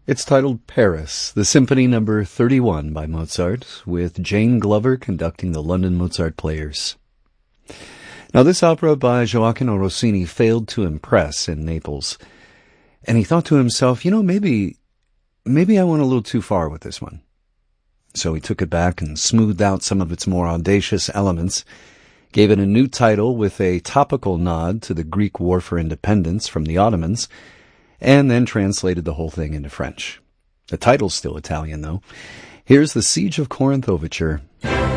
It's titled Paris, the Symphony No. 31 by Mozart, with Jane Glover conducting the London Mozart Players. Now, this opera by Gioacchino Rossini failed to impress in Naples, and he thought to himself, maybe I went a little too far with this one. So he took it back and smoothed out some of its more audacious elements, gave it a new title with a topical nod to the Greek War for Independence from the Ottomans, and then translated the whole thing into French. The title's still Italian, though. Here's the Siege of Corinth Overture.